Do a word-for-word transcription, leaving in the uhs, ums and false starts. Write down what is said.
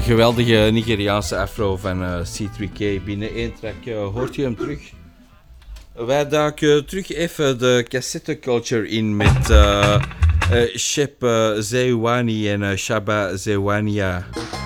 geweldige Nigeriaanse afro van uh, C drie K. Binnen één track uh, hoort je hem terug. Wij duiken terug even de cassette culture in met uh, uh, Shep uh, Zewani en uh, Shaba Zewania.